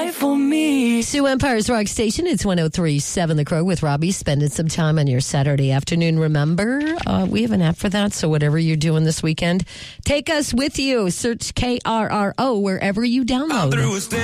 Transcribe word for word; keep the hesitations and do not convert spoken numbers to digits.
life for me. Sioux Empire's Rock Station. It's one oh three point seven The Crow with Robbie. Spending some time on your Saturday afternoon. Remember, uh, we have an app for that. So whatever you're doing this weekend, take us with you. Search K R R O wherever you download.